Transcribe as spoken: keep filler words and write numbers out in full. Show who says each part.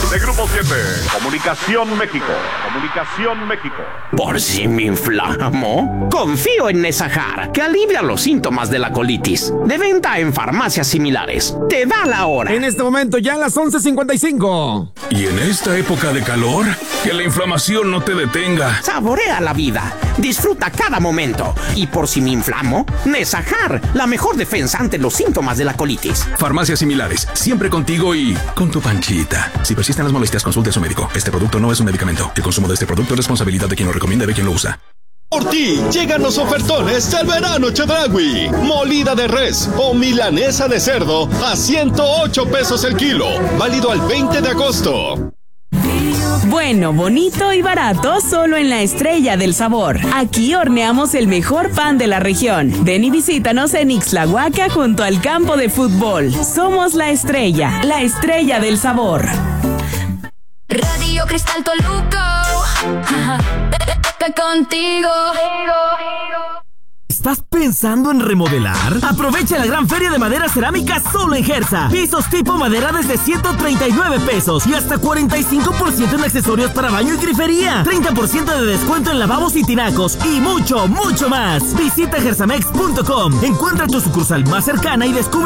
Speaker 1: de Grupo siete. Comunicación México. Comunicación México.
Speaker 2: ¿Por si me inflamo? Confío en Nesajar, que alivia los síntomas de la colitis. De venta en farmacias similares. Te da la hora.
Speaker 3: En este momento ya a las once cincuenta y cinco.
Speaker 4: Y en esta época de calor, que la inflamación no te detenga.
Speaker 2: Saborea la vida. Disfruta cada momento. Y por si me inflamo, Nesajar, la mejor defensa ante los síntomas de la colitis.
Speaker 4: Farmacias similares, siempre contigo y con tu panchita. Si persisten las molestias, consulte a su médico. Este producto no es un medicamento. El consumo de este producto es responsabilidad de quien lo recomienda y de quien lo usa.
Speaker 5: Por ti, llegan los ofertones del verano Chedraui. Molida de res o milanesa de cerdo a ciento ocho pesos el kilo. Válido al veinte de agosto.
Speaker 6: Bueno, bonito y barato solo en La Estrella del Sabor. Aquí horneamos el mejor pan de la región. Ven y visítanos en Ixtlahuaca junto al campo de fútbol. Somos La Estrella, la estrella del sabor.
Speaker 7: Radio Cristal Toluca. Contigo.
Speaker 8: ¿Estás pensando en remodelar? Aprovecha la gran feria de madera cerámica solo en Gersa. Pisos tipo madera desde ciento treinta y nueve pesos y hasta cuarenta y cinco por ciento en accesorios para baño y grifería. treinta por ciento de descuento en lavabos y tinacos y mucho, mucho más. Visita gersamex punto com. Encuentra tu sucursal más cercana y descubre